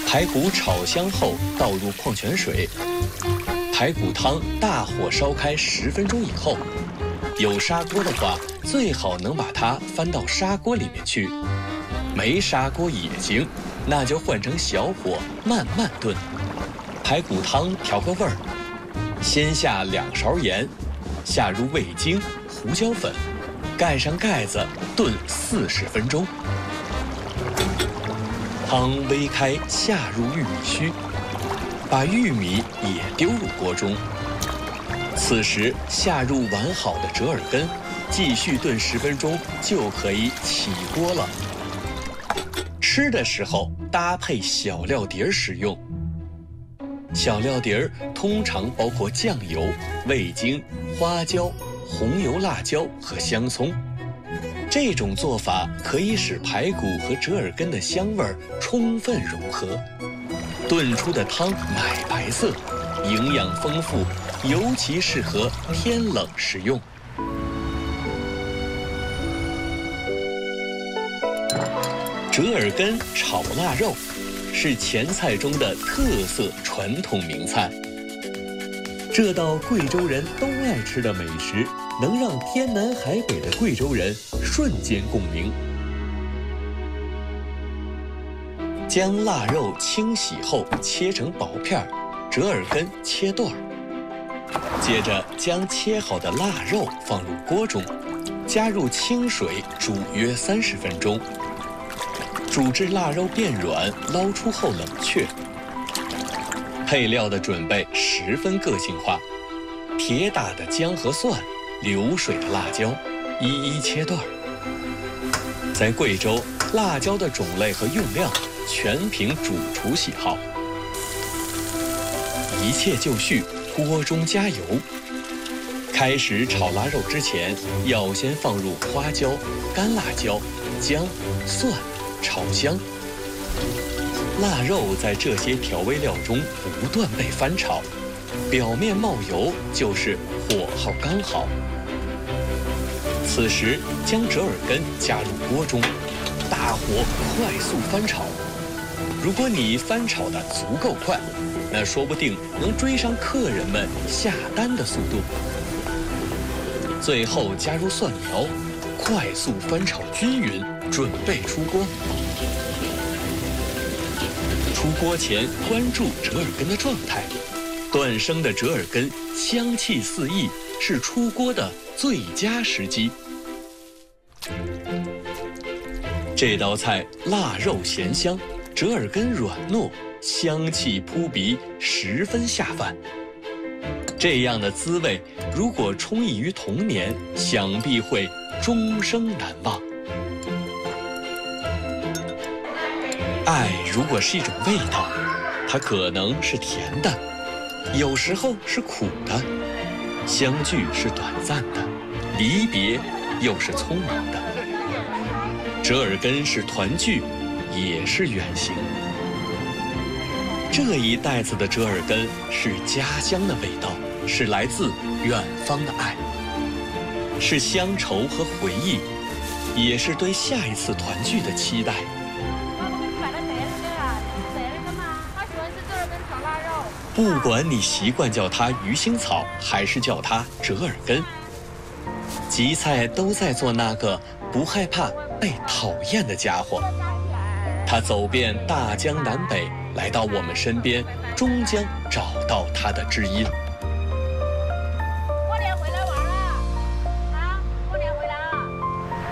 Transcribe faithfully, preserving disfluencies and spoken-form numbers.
排骨炒香后倒入矿泉水，排骨汤大火烧开十分钟以后，有砂锅的话，最好能把它翻到砂锅里面去。没砂锅也行，那就换成小火慢慢炖。排骨汤调个味儿，先下两勺盐，下入味精、胡椒粉，盖上盖子炖四十分钟。汤煨开，下入玉米须，把玉米也丢入锅中。此时下入完好的折耳根，继续炖十分钟就可以起锅了。吃的时候搭配小料碟儿食用。小料碟儿通常包括酱油、味精、花椒、红油、辣椒和香葱。这种做法可以使排骨和折耳根的香味充分融合，炖出的汤奶白色，营养丰富，尤其适合天冷食用。折耳根炒腊肉是前菜中的特色传统名菜。这道贵州人都爱吃的美食，能让天南海北的贵州人瞬间共鸣。将腊肉清洗后切成薄片，折耳根切段。接着将切好的腊肉放入锅中，加入清水煮约三十分钟。煮至腊肉变软，捞出后冷却。配料的准备十分个性化，铁打的姜和蒜，流水的辣椒，一一切段。在贵州，辣椒的种类和用量全凭主厨喜好。一切就绪，锅中加油。开始炒腊肉之前，要先放入花椒、干辣椒、姜、蒜，炒香。腊肉在这些调味料中不断被翻炒，表面冒油就是火候刚好。此时将折耳根加入锅中，大火快速翻炒。如果你翻炒的足够快，那说不定能追上客人们下单的速度。最后加入蒜苗，快速翻炒均匀，准备出锅。出锅前关注折耳根的状态，断生的折耳根香气四溢，是出锅的最佳时机。这道菜腊肉咸香，折耳根软糯，香气扑鼻，十分下饭。这样的滋味，如果充溢于童年，想必会终生难忘。爱如果是一种味道，它可能是甜的，有时候是苦的。相聚是短暂的，离别又是匆忙的。折耳根是团聚，也是远行。这一袋子的折耳根是家乡的味道，是来自远方的爱，是乡愁和回忆，也是对下一次团聚的期待。不管你习惯叫它鱼腥草，还是叫它折耳根，吉菜都在做那个不害怕被讨厌的家伙。他走遍大江南北，来到我们身边，终将找到他的知音。